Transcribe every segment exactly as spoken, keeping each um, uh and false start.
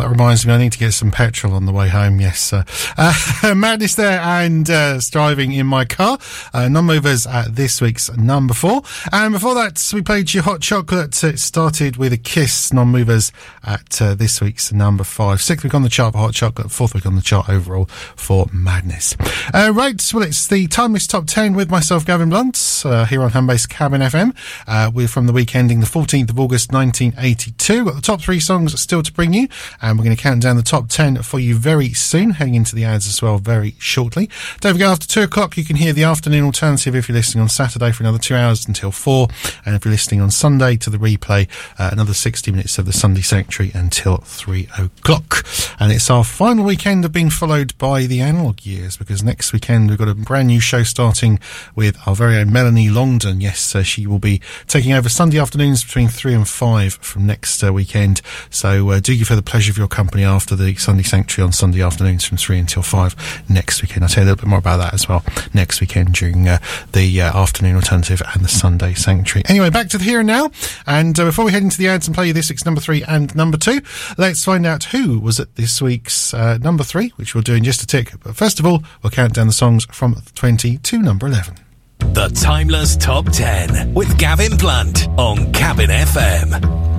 that reminds me, I need to get some petrol on the way home. Yes, uh, uh, Madness there, and uh, Driving in My Car. Uh, Non-Movers at this week's number four. And before that, we played you Hot Chocolate. It started with a Kiss. Non-Movers at uh, this week's number five. Sixth week on the chart for Hot Chocolate. Fourth week on the chart overall for Madness. Uh, right, well, it's the Timeless Top ten with myself, Gavin Blunt, uh, here on Homebase Cabin F M. Uh, we're from the week ending the fourteenth of August nineteen eighty-two. Got the top three songs still to bring you, and we're going to count down the top ten for you very soon, heading into the ads as well very shortly. Don't forget, after two o'clock you can hear the afternoon alternative if you're listening on Saturday for another two hours until four, and if you're listening on Sunday to the replay, uh, another sixty minutes of the Sunday Sanctuary until three o'clock. And it's our final weekend of being followed by the analogue years, because next weekend we've got a brand new show starting with our very own Melanie Longdon. Yes, uh, she will be taking over Sunday afternoons between three and five from next uh, weekend. So uh, do give her the pleasure of your company after the Sunday Sanctuary on Sunday afternoons from three until five next weekend. I'll tell you a little bit more about that as well next weekend during uh, the uh, afternoon alternative and the Sunday Sanctuary. Anyway, back to the here and now. And uh, before we head into the ads and play you this week's number three and number two, let's find out who was at this week's uh, number three, which we'll do in just a tick. But first of all, we'll count down the songs from twenty to number eleven. The Timeless Top ten with Gavin Blunt on Cabin F M.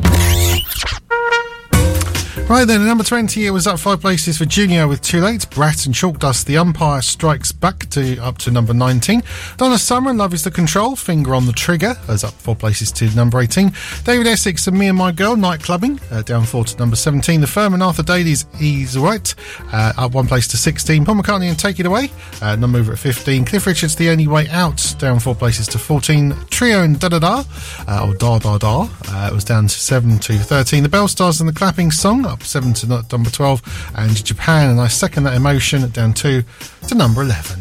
Right then, at number twenty, it was up five places for Junior with Too Late. Brat and Chalk Dust, The Umpire Strikes Back, to up to number nineteen. Donna Summer and Love Is the Control, Finger on the Trigger, as up four places to number eighteen. David Essex and Me and My Girl, Night Clubbing, uh, down four to number seventeen. The Firm and Arthur Daly's He's Right, uh, up one place to sixteen. Paul McCartney and Take It Away, uh, number mover at fifteen. Cliff Richard's The Only Way Out, down four places to fourteen. Trio and Da Da Da, uh, or Da Da Da, uh, it was down to seven to thirteen. The Bell Stars and The Clapping Song, up seven to number twelve, and Japan and I Second That Emotion, down two to number eleven.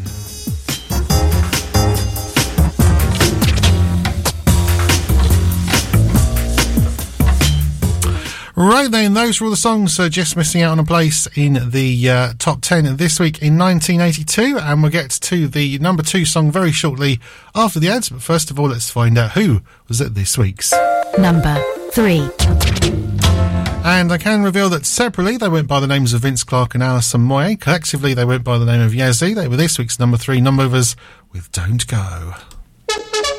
Right then, those were all the songs uh, just missing out on a place in the uh, top ten this week in nineteen eighty-two, and we'll get to the number two song very shortly after the ads. But first of all, let's find out who was at this week's number three. And I can reveal that separately they went by the names of Vince Clarke and Alison Moyet. Collectively they went by the name of Yazzie. They were this week's number three, Non-Movers with Don't Go.